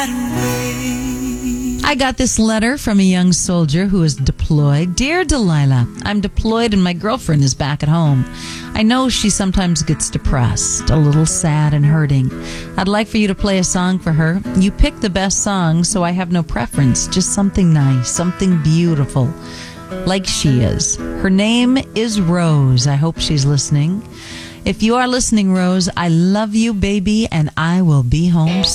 I got this letter from a young soldier who is deployed. Dear Delilah, I'm deployed and my girlfriend is back at home. I know she sometimes gets depressed, a little sad and hurting. I'd like for you to play a song for her. You pick the best song, so I have no preference. Just something nice, something beautiful, like she is. Her name is Rose. I hope she's listening. If you are listening, Rose, I love you, baby, and I will be home soon.